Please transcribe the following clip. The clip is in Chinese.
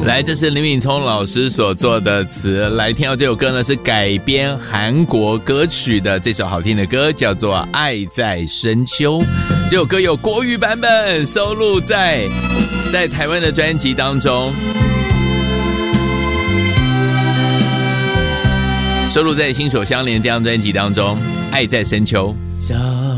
来，这是林敏聪老师所做的词，来听到这首歌呢，是改编韩国歌曲的这首好听的歌，叫做《爱在深秋》。这首歌有国语版本，收录在台湾的专辑当中，收录在《心手相连》这张专辑当中，《爱在深秋》。